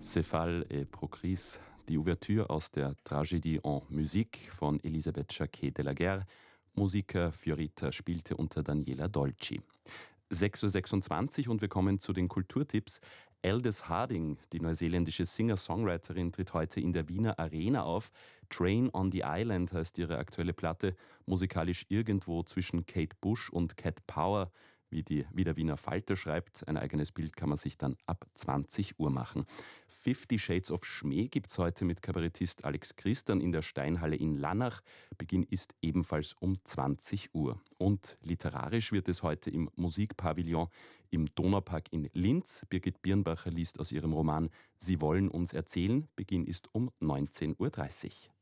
Céphale et Procris, die Ouvertüre aus der Tragédie en musique von Elisabeth Jacquet de la Guerre. Musiker Fiorita spielte unter Daniela Dolci. 6:26 Uhr und wir kommen zu den Kulturtipps. Aldous Harding, die neuseeländische Singer-Songwriterin, tritt heute in der Wiener Arena auf. Train on the Island heißt ihre aktuelle Platte, musikalisch irgendwo zwischen Kate Bush und Cat Power. Wie der Wiener Falter schreibt, ein eigenes Bild kann man sich dann ab 20 Uhr machen. 50 Shades of Schmäh gibt's heute mit Kabarettist Alex Christan in der Steinhalle in Lannach. Beginn ist ebenfalls um 20 Uhr. Und literarisch wird es heute im Musikpavillon im Donaupark in Linz. Birgit Birnbacher liest aus ihrem Roman Sie wollen uns erzählen. Beginn ist um 19:30 Uhr.